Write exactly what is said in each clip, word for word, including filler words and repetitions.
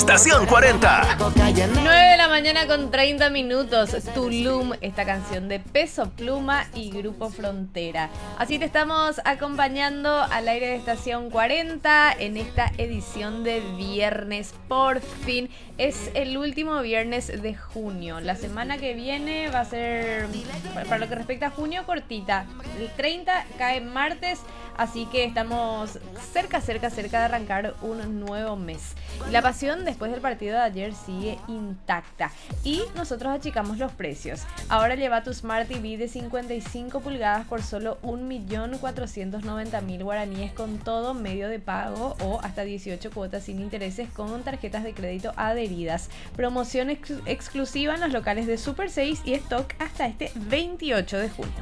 Estación cuarenta. nueve de la mañana con treinta minutos. Tulum, esta canción de Peso Pluma y Grupo Frontera. Así te estamos acompañando al aire de Estación cuarenta en esta edición de viernes. Por fin es el último viernes de junio. La semana que viene va a ser, para lo que respecta a junio, cortita. El treinta cae martes, así que estamos cerca, cerca, cerca de arrancar un nuevo mes. Y la pasión después del partido de ayer sigue intacta y nosotros achicamos los precios. Ahora lleva tu Smart T V de cincuenta y cinco pulgadas por solo un millón cuatrocientos noventa mil guaraníes con todo medio de pago o hasta dieciocho cuotas sin intereses con tarjetas de crédito adheridas. Promoción ex- exclusiva en los locales de Super seis y stock hasta este veintiocho de junio.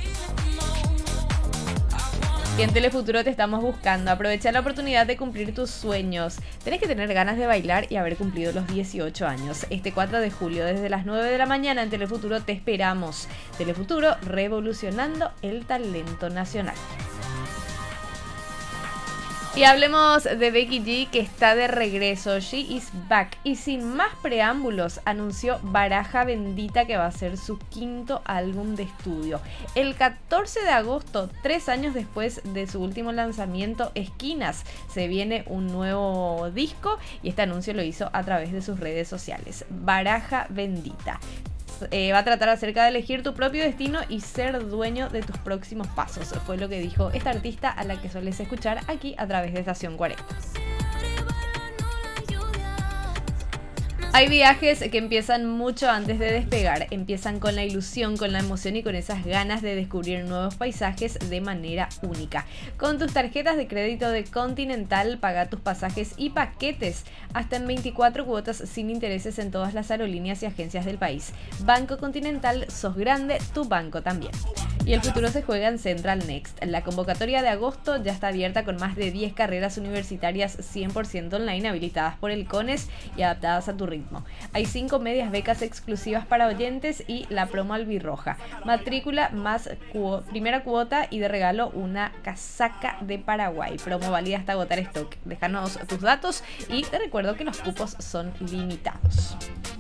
Y en Telefuturo te estamos buscando. Aprovecha la oportunidad de cumplir tus sueños. Tenés que tener ganas de bailar y haber cumplido los dieciocho años. Este cuatro de julio, desde las nueve de la mañana en Telefuturo te esperamos. Telefuturo, revolucionando el talento nacional. Y hablemos de Becky G, que está de regreso. She is back. Y sin más preámbulos, anunció Baraja Bendita, que va a ser su quinto álbum de estudio. El catorce de agosto, tres años después de su último lanzamiento, Esquinas, se viene un nuevo disco y este anuncio lo hizo a través de sus redes sociales. Baraja Bendita. Eh, va a tratar acerca de elegir tu propio destino y ser dueño de tus próximos pasos. Fue lo que dijo esta artista a la que sueles escuchar aquí a través de Estación cuarenta. Hay viajes que empiezan mucho antes de despegar, empiezan con la ilusión, con la emoción y con esas ganas de descubrir nuevos paisajes de manera única. Con tus tarjetas de crédito de Continental, paga tus pasajes y paquetes hasta en veinticuatro cuotas sin intereses en todas las aerolíneas y agencias del país. Banco Continental, sos grande, tu banco también. Y el futuro se juega en Central Next. La convocatoria de agosto ya está abierta con más de diez carreras universitarias cien por ciento online habilitadas por el CONES y adaptadas a tu ritmo. Hay cinco medias becas exclusivas para oyentes y la promo albirroja. Matrícula más cu- primera cuota y de regalo una casaca de Paraguay. Promo válida hasta agotar stock. Déjanos tus datos y te recuerdo que los cupos son limitados.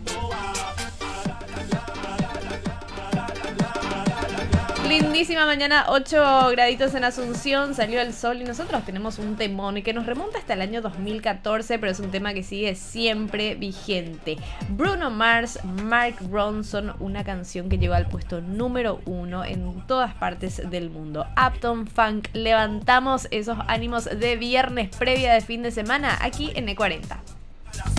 Lindísima mañana, ocho graditos en Asunción, salió el sol y nosotros tenemos un temón que nos remonta hasta el año dos mil catorce, pero es un tema que sigue siempre vigente. Bruno Mars, Mark Ronson, una canción que llegó al puesto número uno en todas partes del mundo. Uptown Funk, levantamos esos ánimos de viernes previa de fin de semana aquí en E cuarenta.